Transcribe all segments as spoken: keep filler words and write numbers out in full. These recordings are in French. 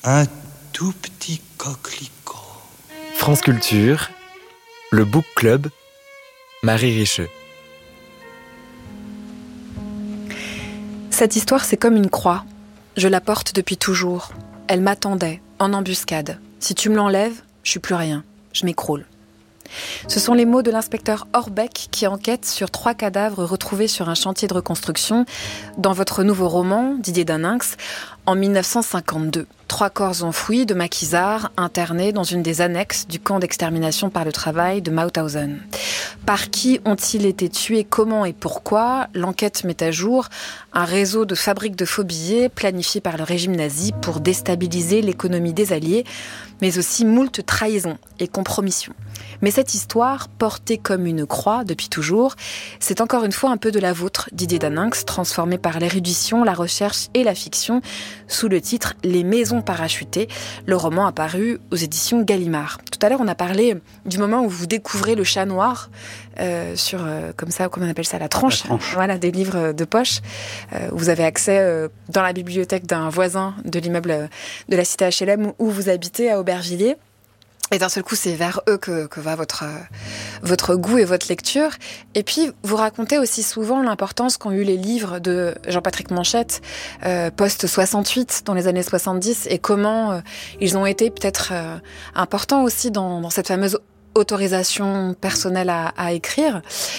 Un tout petit coquelicot. France Culture, le Book Club, Marie Richeux. Cette histoire, c'est comme une croix. Je la porte depuis toujours. Elle m'attendait, en embuscade. Si tu me l'enlèves, je suis plus rien. Je m'écroule. Ce sont les mots de l'inspecteur Orbeck qui enquête sur trois cadavres retrouvés sur un chantier de reconstruction dans votre nouveau roman, Didier Daninx, en dix-neuf cent cinquante-deux. Trois corps enfouis de maquisards internés dans une des annexes du camp d'extermination par le travail de Mauthausen. Par qui ont-ils été tués, comment et pourquoi ? L'enquête met à jour un réseau de fabriques de faux billets planifié par le régime nazi pour déstabiliser l'économie des Alliés, mais aussi moult trahisons et compromissions. Mais cette histoire, portée comme une croix depuis toujours, c'est encore une fois un peu de la vôtre, Didier Daninx, transformé par l'érudition, la recherche et la fiction, sous le titre « Les maisons parachutées », le roman apparu aux éditions Gallimard. Tout à l'heure, on a parlé du moment où vous découvrez le chat noir euh, sur, euh, comme ça, comment on appelle ça, la tranche, la tranche. Voilà, des livres de poche. Euh, vous avez accès euh, dans la bibliothèque d'un voisin de l'immeuble de la cité H L M où vous habitez à Aubervilliers. Et d'un seul coup, c'est vers eux que, que va votre, euh, votre goût et votre lecture. Et puis, vous racontez aussi souvent l'importance qu'ont eu les livres de Jean-Patrick Manchette, euh, post-soixante-huit, dans les années soixante-dix, et comment euh, ils ont été peut-être euh, importants aussi dans, dans cette fameuse autorisation personnelle à, à écrire.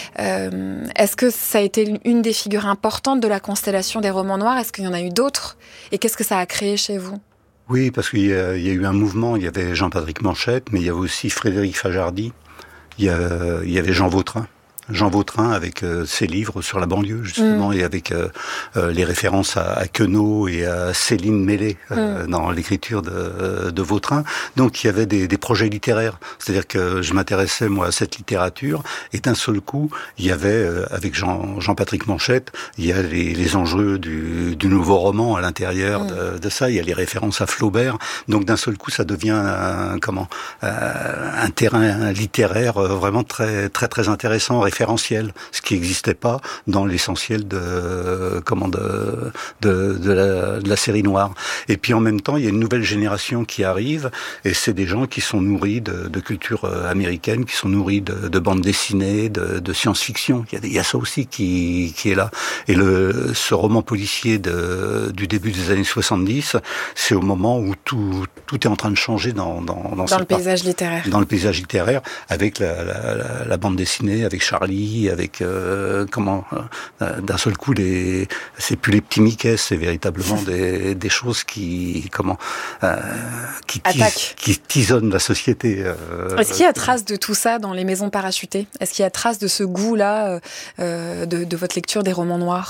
Euh, est-ce que ça a été une des figures importantes de la constellation des romans noirs ? Est-ce qu'il y en a eu d'autres ? Et qu'est-ce que ça a créé chez vous ? Oui, parce qu'il y a, il y a eu un mouvement, il y avait Jean-Patrick Manchette, mais il y avait aussi Frédéric Fajardy, il y, a, il y avait Jean Vautrin. Jean Vautrin avec euh, ses livres sur la banlieue, justement, mmh. et avec euh, euh, les références à, à Queneau et à Céline Mélé euh, mmh. dans l'écriture de, de Vautrin. Donc il y avait des, des projets littéraires, c'est-à-dire que je m'intéressais moi à cette littérature, et d'un seul coup, il y avait, euh, avec Jean, Jean-Patrick Manchette, il y a les, les enjeux du, du nouveau roman à l'intérieur mmh. de, de ça, il y a les références à Flaubert, donc d'un seul coup, ça devient un, comment, euh, un terrain littéraire vraiment très très très intéressant, référentiel, ce qui n'existait pas dans l'essentiel de comment de de, de, la, de la série noire. Et puis en même temps, il y a une nouvelle génération qui arrive, et c'est des gens qui sont nourris de, de culture américaine, qui sont nourris de, de bandes dessinées, de, de science-fiction. Il y, a, il y a ça aussi qui, qui est là. Et le ce roman policier de, du début des années soixante-dix, c'est au moment où tout tout est en train de changer dans dans dans, dans le paysage part, littéraire. Dans le paysage littéraire, avec la, la, la, la bande dessinée, avec Charles avec euh, comment euh, d'un seul coup les c'est plus les petits Mickey, c'est véritablement des des choses qui comment euh, qui, tis, qui tisonnent la société. Euh, Est-ce qu'il y a trace de tout ça dans les maisons parachutées ? Est-ce qu'il y a trace de ce goût-là euh, de, de votre lecture des romans noirs ?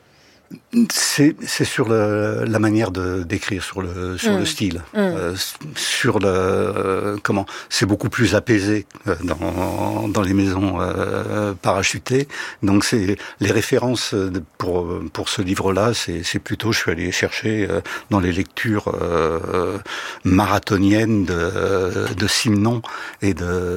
C'est, c'est sur le, la manière de d'écrire, sur le sur mmh. le style, mmh. euh, sur le euh, comment. C'est beaucoup plus apaisé euh, dans dans les maisons euh, parachutées. Donc c'est les références pour pour ce livre-là, c'est c'est plutôt je suis allé chercher euh, dans les lectures euh, marathoniennes de de Simenon et de